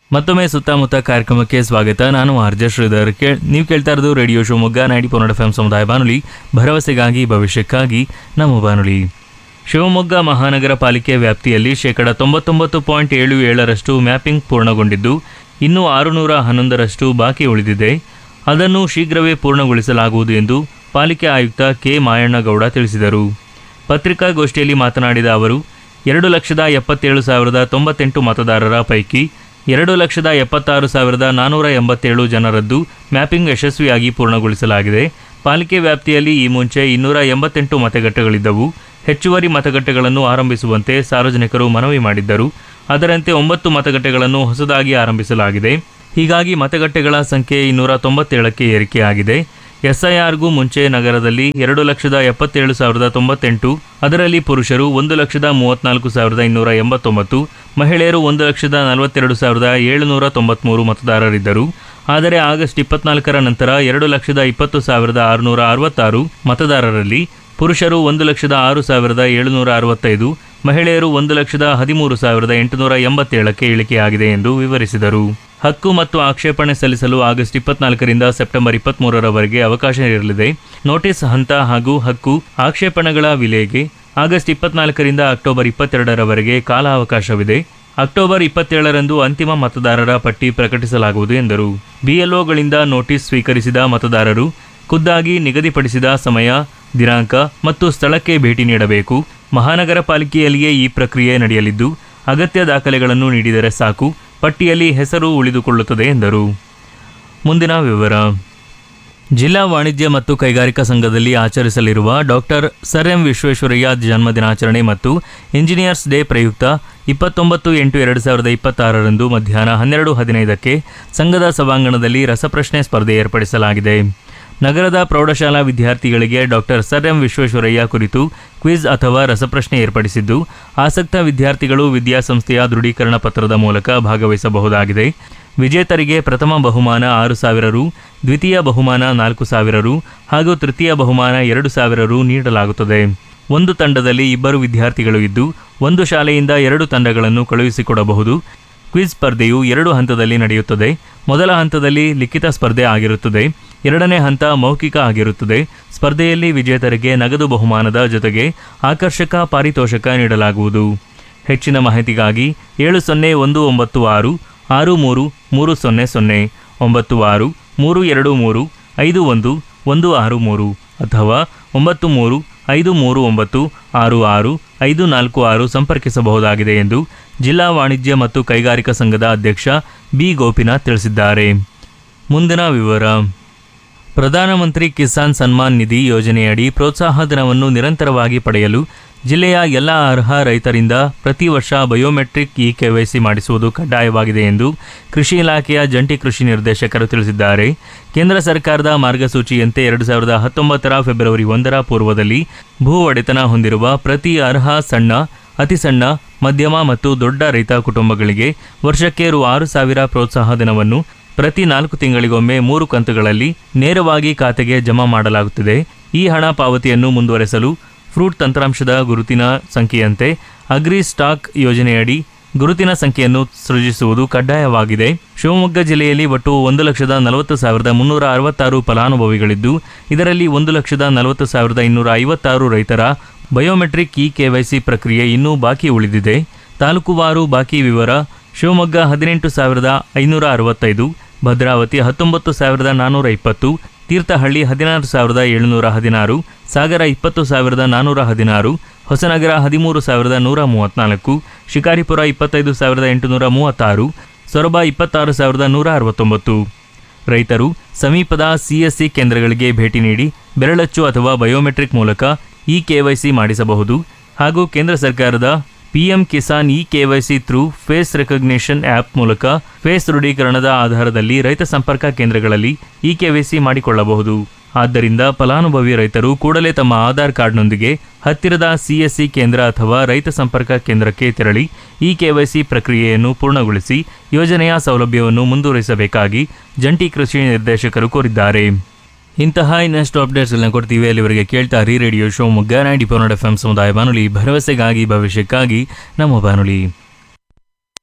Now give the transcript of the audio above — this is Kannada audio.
ಮತ್ತೊಮ್ಮೆ ಸುತ್ತಮುತ್ತ ಕಾರ್ಯಕ್ರಮಕ್ಕೆ ಸ್ವಾಗತ. ನಾನು ಆರ್ಜೆ ಶ್ರೀಧರ್. ನೀವು ಕೇಳ್ತಾ ಇರೋದು ರೇಡಿಯೋ ಶಿವಮೊಗ್ಗ 90.4 FM ಸಮುದಾಯ ಬಾನುಲಿ, ಭರವಸೆಗಾಗಿ ಭವಿಷ್ಯಕ್ಕಾಗಿ ನಮ್ಮ ಬಾನುಲಿ. ಶಿವಮೊಗ್ಗ ಮಹಾನಗರ ಪಾಲಿಕೆ ವ್ಯಾಪ್ತಿಯಲ್ಲಿ 99.77% ಮ್ಯಾಪಿಂಗ್ ಪೂರ್ಣಗೊಂಡಿದ್ದು, ಇನ್ನೂ 611 ಬಾಕಿ ಉಳಿದಿದೆ. ಅದನ್ನು ಶೀಘ್ರವೇ ಪೂರ್ಣಗೊಳಿಸಲಾಗುವುದು ಎಂದು ಪಾಲಿಕೆ ಆಯುಕ್ತ ಕೆ ಮಾಯಣ್ಣಗೌಡ ತಿಳಿಸಿದರು. ಪತ್ರಿಕಾಗೋಷ್ಠಿಯಲ್ಲಿ ಮಾತನಾಡಿದ ಅವರು, 2,77,098 ಮತದಾರರ ಪೈಕಿ 2,76,487 ಜನರದ್ದು ಮ್ಯಾಪಿಂಗ್ ಯಶಸ್ವಿಯಾಗಿ ಪೂರ್ಣಗೊಳಿಸಲಾಗಿದೆ. ಪಾಲಿಕೆ ವ್ಯಾಪ್ತಿಯಲ್ಲಿ ಈ ಮುಂಚೆ 288 ಮತಗಟ್ಟೆಗಳಿದ್ದವು. ಹೆಚ್ಚುವರಿ ಮತಗಟ್ಟೆಗಳನ್ನು ಆರಂಭಿಸುವಂತೆ ಸಾರ್ವಜನಿಕರು ಮನವಿ ಮಾಡಿದ್ದರು. ಅದರಂತೆ 9 ಮತಗಟ್ಟೆಗಳನ್ನು ಹೊಸದಾಗಿ ಆರಂಭಿಸಲಾಗಿದೆ. ಹೀಗಾಗಿ ಮತಗಟ್ಟೆಗಳ ಸಂಖ್ಯೆ 297ಕ್ಕೆ ಏರಿಕೆಯಾಗಿದೆ. SIRಗೂ ಮುಂಚೆ ನಗರದಲ್ಲಿ 2,77,098, ಅದರಲ್ಲಿ ಪುರುಷರು 1,34,289, ಮಹಿಳೆಯರು 1,42,793 ಮತದಾರರಿದ್ದರು. ಆದರೆ ಆಗಸ್ಟ್ 24ರ ನಂತರ 2,20,666 ಮತದಾರರಲ್ಲಿ ಪುರುಷರು 1,06,765, ಮಹಿಳೆಯರು 1,13,887ಕ್ಕೆ ಇಳಿಕೆಯಾಗಿದೆ ಎಂದು ವಿವರಿಸಿದರು. ಹಕ್ಕು ಮತ್ತು ಆಕ್ಷೇಪಣೆ ಸಲ್ಲಿಸಲು ಆಗಸ್ಟ್ 24ರಿಂದ ಸೆಪ್ಟೆಂಬರ್ 23ರವರೆಗೆ ಅವಕಾಶ ಇರಲಿದೆ. ನೋಟಿಸ್ ಹಂತ ಹಾಗೂ ಹಕ್ಕು ಆಕ್ಷೇಪಣೆಗಳ ವಿಲೇಗೆ ಆಗಸ್ಟ್ 24ರಿಂದ ಅಕ್ಟೋಬರ್ 22ರವರೆಗೆ ಕಾಲಾವಕಾಶವಿದೆ. ಅಕ್ಟೋಬರ್ 27ರಂದು ಅಂತಿಮ ಮತದಾರರ ಪಟ್ಟಿ ಪ್ರಕಟಿಸಲಾಗುವುದು ಎಂದರು. BLOಗಳಿಂದ ನೋಟಿಸ್ ಸ್ವೀಕರಿಸಿದ ಮತದಾರರು ಖುದ್ದಾಗಿ ನಿಗದಿಪಡಿಸಿದ ಸಮಯ, ದಿನಾಂಕ ಮತ್ತು ಸ್ಥಳಕ್ಕೆ ಭೇಟಿ ನೀಡಬೇಕು. ಮಹಾನಗರ ಪಾಲಿಕೆಯಲ್ಲಿಯೇ ಈ ಪ್ರಕ್ರಿಯೆ ನಡೆಯಲಿದ್ದು, ಅಗತ್ಯ ದಾಖಲೆಗಳನ್ನು ನೀಡಿದರೆ ಸಾಕು, ಪಟ್ಟಿಯಲ್ಲಿ ಹೆಸರು ಉಳಿದುಕೊಳ್ಳುತ್ತದೆ ಎಂದರು. ಮುಂದಿನ ವಿವರ. ಜಿಲ್ಲಾ ವಾಣಿಜ್ಯ ಮತ್ತು ಕೈಗಾರಿಕಾ ಸಂಘದಲ್ಲಿ ಆಚರಿಸಲಿರುವ ಡಾಕ್ಟರ್ ಸರ್ ಎಂ ವಿಶ್ವೇಶ್ವರಯ್ಯ ಜನ್ಮದಿನಾಚರಣೆ ಮತ್ತು ಇಂಜಿನಿಯರ್ಸ್ ಡೇ ಪ್ರಯುಕ್ತ 29/8/2026ರಂದು ಮಧ್ಯಾಹ್ನ 12:15ಕ್ಕೆ ಸಂಘದ ಸಭಾಂಗಣದಲ್ಲಿ ರಸಪ್ರಶ್ನೆ ಸ್ಪರ್ಧೆ ಏರ್ಪಡಿಸಲಾಗಿದೆ. ನಗರದ ಪ್ರೌಢಶಾಲಾ ವಿದ್ಯಾರ್ಥಿಗಳಿಗೆ ಡಾಕ್ಟರ್ ಸರ್ ಎಂ ವಿಶ್ವೇಶ್ವರಯ್ಯ ಕುರಿತು ಕ್ವಿಜ್ ಅಥವಾ ರಸಪ್ರಶ್ನೆ ಏರ್ಪಡಿಸಿದ್ದು, ಆಸಕ್ತ ವಿದ್ಯಾರ್ಥಿಗಳು ವಿದ್ಯಾಸಂಸ್ಥೆಯ ದೃಢೀಕರಣ ಪತ್ರದ ಮೂಲಕ ಭಾಗವಹಿಸಬಹುದಾಗಿದೆ. ವಿಜೇತರಿಗೆ ಪ್ರಥಮ ಬಹುಮಾನ 6,000 ರು, ದ್ವಿತೀಯ ಬಹುಮಾನ 4,000 ರು ಹಾಗೂ ತೃತೀಯ ಬಹುಮಾನ 2,000 ರು ನೀಡಲಾಗುತ್ತದೆ. ಒಂದು ತಂಡದಲ್ಲಿ 2 ವಿದ್ಯಾರ್ಥಿಗಳು ಇದ್ದು, ಒಂದು ಶಾಲೆಯಿಂದ 2 ತಂಡಗಳನ್ನು ಕಳುಹಿಸಿಕೊಡಬಹುದು. ಕ್ವಿಜ್ ಸ್ಪರ್ಧೆಯು 2 ಹಂತದಲ್ಲಿ ನಡೆಯುತ್ತದೆ. ಮೊದಲ ಹಂತದಲ್ಲಿ ಲಿಖಿತ ಸ್ಪರ್ಧೆ ಆಗಿರುತ್ತದೆ. ಎರಡನೇ ಹಂತ ಮೌಖಿಕ ಆಗಿರುತ್ತದೆ. ಸ್ಪರ್ಧೆಯಲ್ಲಿ ವಿಜೇತರಿಗೆ ನಗದು ಬಹುಮಾನದ ಜೊತೆಗೆ ಆಕರ್ಷಕ ಪಾರಿತೋಷಕ ನೀಡಲಾಗುವುದು. ಹೆಚ್ಚಿನ ಮಾಹಿತಿಗಾಗಿ 7001530096 ಅಥವಾ 9353966546 ಸಂಪರ್ಕಿಸಬಹುದಾಗಿದೆ ಎಂದು ಜಿಲ್ಲಾ ವಾಣಿಜ್ಯ ಮತ್ತು ಕೈಗಾರಿಕಾ ಸಂಘದ ಅಧ್ಯಕ್ಷ ಬಿ ಗೋಪಿನಾಥ್ ತಿಳಿಸಿದ್ದಾರೆ. ಮುಂದಿನ ವಿವರ. ಪ್ರಧಾನಮಂತ್ರಿ ಕಿಸಾನ್ ಸನ್ಮಾನ್ ನಿಧಿ ಯೋಜನೆಯಡಿ ಪ್ರೋತ್ಸಾಹಧನವನ್ನು ನಿರಂತರವಾಗಿ ಪಡೆಯಲು ಜಿಲ್ಲೆಯ ಎಲ್ಲ ಅರ್ಹ ರೈತರಿಂದ ಪ್ರತಿ ವರ್ಷ ಬಯೋಮೆಟ್ರಿಕ್ KYC ಮಾಡಿಸುವುದು ಕಡ್ಡಾಯವಾಗಿದೆ ಎಂದು ಕೃಷಿ ಇಲಾಖೆಯ ಜಂಟಿ ಕೃಷಿ ನಿರ್ದೇಶಕರು ತಿಳಿಸಿದ್ದಾರೆ. ಕೇಂದ್ರ ಸರ್ಕಾರದ ಮಾರ್ಗಸೂಚಿಯಂತೆ 2019ರ ಫೆಬ್ರವರಿ 1ರ ಪೂರ್ವದಲ್ಲಿ ಭೂ ಒಡೆತನ ಹೊಂದಿರುವ ಪ್ರತಿ ಅರ್ಹ ಸಣ್ಣ, ಅತಿ ಸಣ್ಣ, ಮಧ್ಯಮ ಮತ್ತು ದೊಡ್ಡ ರೈತ ಕುಟುಂಬಗಳಿಗೆ ವರ್ಷಕ್ಕೆ ರು 6,000 ಪ್ರೋತ್ಸಾಹಧನವನ್ನು ಪ್ರತಿ 4 ತಿಂಗಳಿಗೊಮ್ಮೆ 3 ಕಂತುಗಳಲ್ಲಿ ನೇರವಾಗಿ ಖಾತೆಗೆ ಜಮಾ ಮಾಡಲಾಗುತ್ತಿದೆ. ಈ ಹಣ ಪಾವತಿಯನ್ನು ಮುಂದುವರೆಸಲು ಫ್ರೂಟ್ ತಂತ್ರಾಂಶದ ಗುರುತಿನ ಸಂಖ್ಯೆಯಂತೆ ಅಗ್ರಿ ಸ್ಟಾಕ್ ಯೋಜನೆಯಡಿ ಗುರುತಿನ ಸಂಖ್ಯೆಯನ್ನು ಸೃಜಿಸುವುದು ಕಡ್ಡಾಯವಾಗಿದೆ. ಶಿವಮೊಗ್ಗ ಜಿಲ್ಲೆಯಲ್ಲಿ ಒಟ್ಟು 1,40,366 ಫಲಾನುಭವಿಗಳಿದ್ದು, ಇದರಲ್ಲಿ 1,40,256 ರೈತರ ಬಯೋಮೆಟ್ರಿಕ್ KYC ಪ್ರಕ್ರಿಯೆ ಇನ್ನೂ ಬಾಕಿ ಉಳಿದಿದೆ. ತಾಲೂಕುವಾರು ಬಾಕಿ ವಿವರ: ಶಿವಮೊಗ್ಗ 18,565, ಭದ್ರಾವತಿ 19,420, ತೀರ್ಥಹಳ್ಳಿ 16,716, ಸಾಗರ 20,416, ಹೊಸನಗರ 13,134, ಶಿಕಾರಿಪುರ 25,836, ಸೊರಬ 26,169. ರೈತರು ಸಮೀಪದ CSC ಕೇಂದ್ರಗಳಿಗೆ ಭೇಟಿ ನೀಡಿ ಬೆರಳಚ್ಚು ಅಥವಾ ಬಯೋಮೆಟ್ರಿಕ್ ಮೂಲಕ KYC ಮಾಡಿಸಬಹುದು. ಹಾಗೂ ಕೇಂದ್ರ ಸರ್ಕಾರದ PM Kisan KYC through face recognition app ಮೂಲಕ ಫೇಸ್ ದೃಢೀಕರಣದ ಆಧಾರದಲ್ಲಿ ರೈತ ಸಂಪರ್ಕ ಕೇಂದ್ರಗಳಲ್ಲಿ KYC ಮಾಡಿಕೊಳ್ಳಬಹುದು. ಆದ್ದರಿಂದ ಫಲಾನುಭವಿ ರೈತರು ಕೂಡಲೇ ತಮ್ಮ ಆಧಾರ್ ಕಾರ್ಡ್ನೊಂದಿಗೆ ಹತ್ತಿರದ CSC ಕೇಂದ್ರ ಅಥವಾ ರೈತ ಸಂಪರ್ಕ ಕೇಂದ್ರಕ್ಕೆ ತೆರಳಿ KYC ಪ್ರಕ್ರಿಯೆಯನ್ನು ಪೂರ್ಣಗೊಳಿಸಿ ಯೋಜನೆಯ ಸೌಲಭ್ಯವನ್ನು ಮುಂದುವರಿಸಬೇಕಾಗಿ ಜಂಟಿ ಕೃಷಿ ನಿರ್ದೇಶಕರು ಕೋರಿದ್ದಾರೆ. ಇಂತಹ ಇನ್ನಷ್ಟು ಅಪ್ಡೇಟ್ಸ್ಗಳನ್ನ ಕೊಡ್ತೀವಿ. ಅಲ್ಲಿವರೆಗೆ ಕೇಳ್ತಾ ರೇಡಿಯೋ ಶಿವಮೊಗ್ಗ 90.4 FM ಸಮುದಾಯ ಬಾನುಲಿ, ಭರವಸೆಗಾಗಿ ಭವಿಷ್ಯಕ್ಕಾಗಿ ನಮ್ಮ ಬಾನುಲಿ.